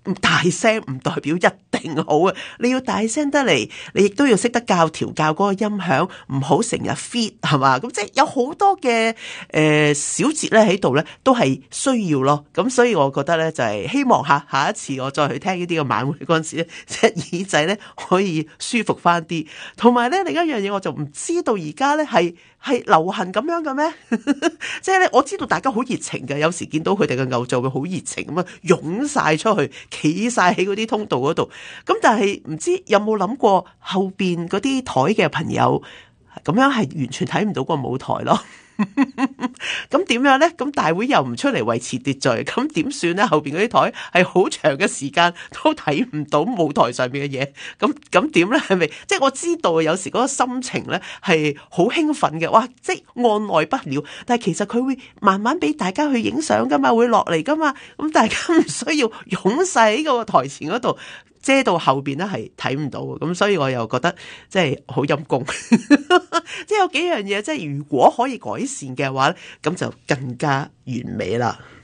大聲唔代表一定好啊，你要大聲得嚟，你亦都要識得調校嗰個音響，唔好成日 fit 係嘛，咁即係有好多嘅小節咧喺度咧，都係需要咯。咁所以我覺得咧就係希望下一次我再去聽呢啲嘅晚會嗰陣時咧，隻耳仔咧可以舒服翻啲。同埋咧另一樣嘢，我就唔知道而家咧係流行咁樣嘅咩？即係咧我知道大家好熱情嘅，有時見到佢哋嘅偶像會好熱情咁啊，湧晒出去，企晒喺嗰啲通道嗰度。咁但係唔知有冇諗過後邊嗰啲台嘅朋友咁樣係完全睇唔到個舞台咯。咁點樣呢？咁大會又唔出嚟維持秩序，咁點算呢？後邊嗰啲台係好長嘅時間都睇唔到舞台上面嘅嘢，咁點呢？係咪？即係我知道有時嗰個心情呢係好興奮嘅，哇！即係按耐不了，但係其實佢會慢慢俾大家去影相噶嘛，會落嚟噶嘛，咁大家唔需要湧晒喺個台前嗰度。遮到後邊咧係睇唔到，咁所以我又覺得即係好陰功，即係有幾樣嘢，即係如果可以改善嘅話，咁就更加完美啦。